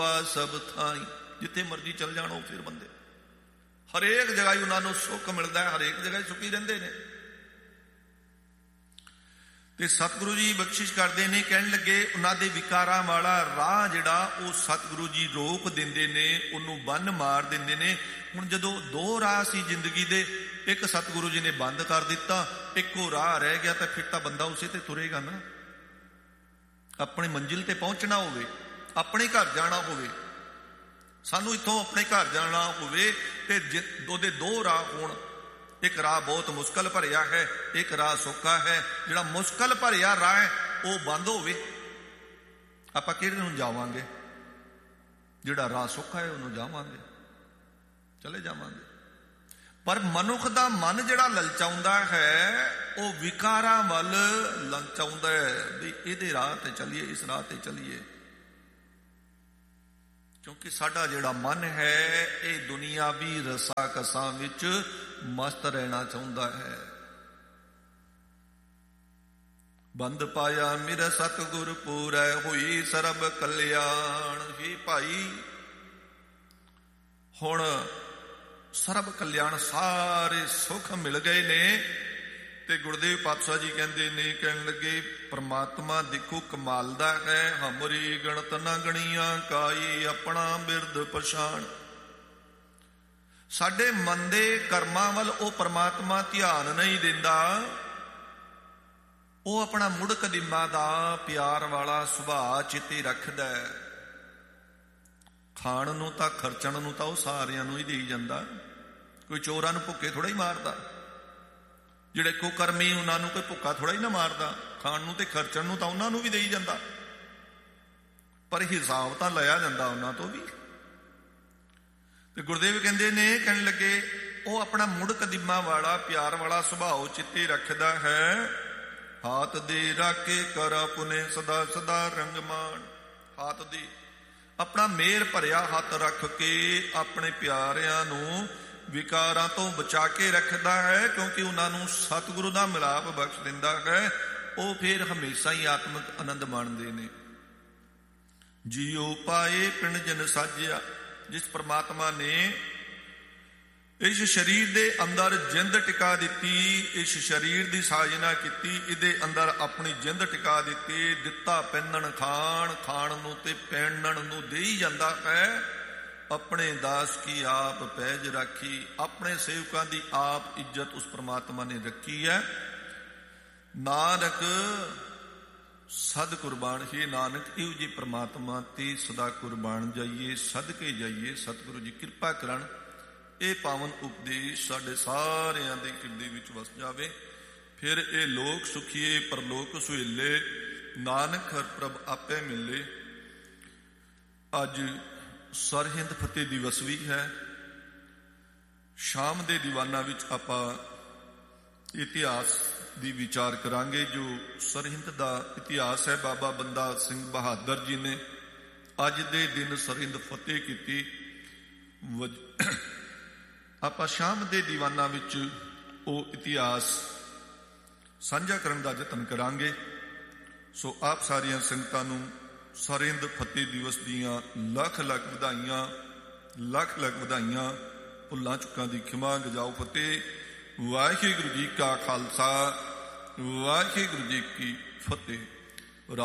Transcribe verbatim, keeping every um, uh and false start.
ਸਭ ਥਾਈ, ਜਿੱਥੇ ਮਰਜੀ ਚੱਲ ਜਾਣ ਉਹ ਫਿਰ ਬੰਦੇ, ਹਰੇਕ ਜਗ੍ਹਾ ਹੀ ਉਹਨਾਂ ਨੂੰ ਸੁੱਖ ਮਿਲਦਾ ਹੈ, ਹਰੇਕ ਜਗ੍ਹਾ ਹੀ ਸੁਖੀ ਰਹਿੰਦੇ ਨੇ। ਤੇ ਸਤਿਗੁਰੂ ਜੀ ਬਖਸ਼ਿਸ਼ ਕਰਦੇ ਨੇ, ਕਹਿਣ ਲੱਗੇ ਉਹਨਾਂ ਦੇ ਵਿਕਾਰਾਂ ਵਾਲਾ ਰਾਹ ਜਿਹੜਾ ਉਹ ਸਤਿਗੁਰੂ ਜੀ ਰੋਕ ਦਿੰਦੇ ਨੇ, ਉਹਨੂੰ ਬੰਨ ਮਾਰ ਦਿੰਦੇ ਨੇ। ਹੁਣ ਜਦੋਂ ਦੋ ਰਾਹ ਸੀ ਜ਼ਿੰਦਗੀ ਦੇ, ਇੱਕ ਸਤਿਗੁਰੂ ਜੀ ਨੇ ਬੰਦ ਕਰ ਦਿੱਤਾ, ਇੱਕੋ ਰਾਹ ਰਹਿ ਗਿਆ, ਤਾਂ ਫਿਰ ਤਾਂ ਬੰਦਾ ਉਸੇ ਤੇ ਤੁਰੇਗਾ ਨਾ। ਆਪਣੀ ਮੰਜ਼ਿਲ ਤੇ ਪਹੁੰਚਣਾ ਹੋਵੇ, ਆਪਣੇ ਘਰ ਜਾਣਾ ਹੋਵੇ, ਸਾਨੂੰ ਇੱਥੋਂ ਆਪਣੇ ਘਰ ਜਾਣਾ ਹੋਵੇ ਤੇ ਉਹਦੇ ਦੋ ਰਾਹ ਹੋਣ। ਇੱਕ ਰਾਹ ਬਹੁਤ ਮੁਸ਼ਕਲ ਭਰਿਆ ਹੈ, ਇੱਕ ਰਾਹ ਸੌਖਾ ਹੈ। ਜਿਹੜਾ ਮੁਸ਼ਕਲ ਭਰਿਆ ਰਾਹ ਹੈ ਉਹ ਬੰਦ ਹੋਵੇ, ਆਪਾਂ ਕਿਹੜੇ ਨੂੰ ਜਾਵਾਂਗੇ? ਜਿਹੜਾ ਰਾਹ ਸੌਖਾ ਹੈ ਉਹਨੂੰ ਜਾਵਾਂਗੇ, ਚਲੇ ਜਾਵਾਂਗੇ। ਪਰ ਮਨੁੱਖ ਦਾ ਮਨ ਜਿਹੜਾ ਲਲਚਾਉਂਦਾ ਹੈ ਉਹ ਵਿਕਾਰਾਂ ਵੱਲ ਲਲਚਾਉਂਦਾ ਹੈ, ਵੀ ਇਹਦੇ ਰਾਹ ਤੇ ਚੱਲੀਏ, ਇਸ ਰਾਹ ਤੇ ਚੱਲੀਏ। ਕਿਉਂਕਿ ਸਾਡਾ ਜਿਹੜਾ ਮਨ ਹੈ ਇਹ ਦੁਨੀਆਵੀ ਰਸਾਂ ਕਸਾਂ ਵਿੱਚ ਮਸਤ ਰਹਿਣਾ ਚਾਹੁੰਦਾ ਹੈ। ਬੰਦ ਪਾਇਆ ਮੇਰਾ ਸਤਿਗੁਰ ਪੂਰੈ, ਹੋਈ ਸਰਬ ਕਲਿਆਣ। ਹੀ ਭਾਈ ਹੁਣ ਸਰਬ ਕਲਿਆਣ, ਸਾਰੇ ਸੁੱਖ ਮਿਲ ਗਏ ਨੇ। ਤੇ ਗੁਰਦੇਵ ਪਾਤਸ਼ਾਹ ਜੀ ਕਹਿੰਦੇ ਨੇ, ਕਹਿਣ ਲੱਗੇ ਪਰਮਾਤਮਾ ਦੇਖੋ ਕਮਾਲ ਦਾ ਹੈ, ਹਮਰੀ ਗਣਤ ਨਾ ਗਣੀਆਂ ਕਾਈ, ਆਪਣਾ ਬਿਰਦ ਪਛਾਣ। ਸਾਡੇ ਮੰਦੇ ਕਰਮਾਂ ਵੱਲ ਉਹ ਪਰਮਾਤਮਾ ਧਿਆਨ ਨਹੀਂ ਦਿੰਦਾ, ਉਹ ਆਪਣਾ ਮੁੜ ਕਦੀਮਾ ਦਾ ਪਿਆਰ ਵਾਲਾ ਸੁਭਾਅ ਚਿੱਤੇ ਰੱਖਦਾ ਹੈ। ਖਾਣ ਨੂੰ ਤਾਂ ਖਰਚਣ ਨੂੰ ਤਾਂ ਉਹ ਸਾਰਿਆਂ ਨੂੰ ਹੀ ਦੇਈ ਜਾਂਦਾ, ਕੋਈ ਚੋਰਾਂ ਨੂੰ ਭੁੱਖੇ ਥੋੜਾ ਹੀ ਮਾਰਦਾ। ਜਿਹੜੇ ਕੁਕਰਮੀ ਉਹਨਾਂ ਨੂੰ ਕੋਈ ਭੁੱਖਾ ਥੋੜਾ ਹੀ ਨਾ ਮਾਰਦਾ, ਖਾਣ ਨੂੰ ਤੇ ਖਰਚਣ ਨੂੰ ਤਾਂ ਉਹਨਾਂ ਨੂੰ ਵੀ ਦੇਈ ਜਾਂਦਾ, ਪਰ ਹਿਸਾਬ ਤਾਂ ਲਿਆ ਜਾਂਦਾ ਉਹਨਾਂ ਤੋਂ ਵੀ। ਤੇ ਗੁਰਦੇਵ ਕਹਿੰਦੇ ਨੇ, ਕਹਿਣ ਲੱਗੇ ਉਹ ਆਪਣਾ ਮੁੜ ਕਦੀਮਾ ਵਾਲਾ ਪਿਆਰ ਵਾਲਾ ਸੁਭਾਅ ਚਿੱਤੇ ਰੱਖਦਾ ਹੈ। ਹਾਥ ਦੇ ਰਾਖੇ ਕਰ ਪੁਨੇ ਸਦਾ ਸਦਾ ਰੰਗਮਾਨ। ਹਾਥ ਦੀ ਆਪਣਾ ਮੇਰ ਭਰਿਆ ਹੱਥ ਰੱਖ ਕੇ ਆਪਣੇ ਪਿਆਰਿਆਂ ਨੂੰ ਵਿਕਾਰਾਂ ਤੋਂ ਬਚਾ ਕੇ ਰੱਖਦਾ ਹੈ, ਕਿਉਂਕਿ ਉਹਨਾਂ ਨੂੰ ਸਤਿਗੁਰੂ ਦਾ ਮਿਲਾਪ ਬਖਸ਼ ਦਿੰਦਾ ਹੈ। ਉਹ ਫਿਰ ਹਮੇਸ਼ਾ ਹੀ ਆਤਮਿਕ ਆਨੰਦ ਮਾਣਦੇ ਨੇ। ਜੀਉ ਪਾਏ ਪਿੰਡ ਜਨ ਸਾਜਿਆ, ਜਿਸ ਪ੍ਰਮਾਤਮਾ ਨੇ ਇਸ ਸਰੀਰ ਦੇ ਅੰਦਰ ਜਿੰਦ ਟਿਕਾ ਦਿੱਤੀ, ਇਸ ਸਰੀਰ ਦੀ ਸਾਜਨਾ ਕੀਤੀ, ਇਹਦੇ ਅੰਦਰ ਆਪਣੀ ਜਿੰਦ ਟਿਕਾ ਦਿੱਤੀ। ਦਿੱਤਾ ਪਹਿਨਣ ਖਾਣ, ਖਾਣ ਨੂੰ ਤੇ ਪਹਿਨਣ ਨੂੰ ਦੇ ਹੀ ਜਾਂਦਾ ਹੈ। ਆਪਣੇ ਦਾਸ ਕੀ ਆਪ ਪੈਜ ਰਾਖੀ, ਆਪਣੇ ਸੇਵਕਾਂ ਦੀ ਆਪ ਇੱਜ਼ਤ ਉਸ ਪ੍ਰਮਾਤਮਾ ਨੇ ਰੱਖੀ ਹੈ। ਨਾਨਕ ਸਦ ਕੁਰਬਾਨ, ਹੀ ਨਾਨਕ ਇਹੋ ਜਿਹੇ ਪ੍ਰਮਾਤਮਾ ਤੇ ਸਦਾ ਕੁਰਬਾਨ ਜਾਈਏ, ਸਦਕੇ ਜਾਈਏ। ਸਤਿਗੁਰੂ ਜੀ ਕਿਰਪਾ ਕਰਨ, ਇਹ ਪਾਵਨ ਉਪਦੇਸ਼ ਸਾਡੇ ਸਾਰਿਆਂ ਦੇ ਹਿਰਦੇ ਵਿੱਚ ਵਸ ਜਾਵੇ। ਫਿਰ ਇਹ ਲੋਕ ਸੁਖੀਏ ਪਰਲੋਕ ਸੁਹੇਲੇ, ਨਾਨਕ ਹਰ ਪ੍ਰਭ ਆਪੇ ਮਿਲੇ। ਅੱਜ ਸਰਹਿੰਦ ਫਤਿਹ ਦਿਵਸ ਵੀ ਹੈ। ਸ਼ਾਮ ਦੇ ਦੀਵਾਨਾਂ ਵਿੱਚ ਆਪਾਂ ਇਤਿਹਾਸ ਦੀ ਵਿਚਾਰ ਕਰਾਂਗੇ। ਜੋ ਸਰਹਿੰਦ ਦਾ ਇਤਿਹਾਸ ਹੈ, ਬਾਬਾ ਬੰਦਾ ਸਿੰਘ ਬਹਾਦਰ ਜੀ ਨੇ ਅੱਜ ਦੇ ਦਿਨ ਸਰਹਿੰਦ ਫਤਿਹ ਕੀਤੀ। ਆਪਾਂ ਸ਼ਾਮ ਦੇ ਦੀਵਾਨਾਂ ਵਿੱਚ ਉਹ ਇਤਿਹਾਸ ਸਾਂਝਾ ਕਰਨ ਦਾ ਯਤਨ ਕਰਾਂਗੇ। ਸੋ ਆਪ ਸਾਰੀਆਂ ਸੰਗਤਾਂ ਨੂੰ ਸਰਹਿੰਦ ਫਤਿਹ ਦਿਵਸ ਦੀਆਂ ਲੱਖ ਲੱਖ ਵਧਾਈਆਂ, ਲੱਖ ਲੱਖ ਵਧਾਈਆਂ। ਭੁੱਲਾਂ ਚੁੱਕਾਂ ਦੀ ਖਿਮਾ, ਗਜਾਓ ਫਤਿਹ। ਵਾਹਿਗੁਰੂ ਜੀ ਕਾ ਖਾਲਸਾ, ਵਾਹਿਗੁਰੂ ਜੀ ਕੀ ਫਤਿਹ।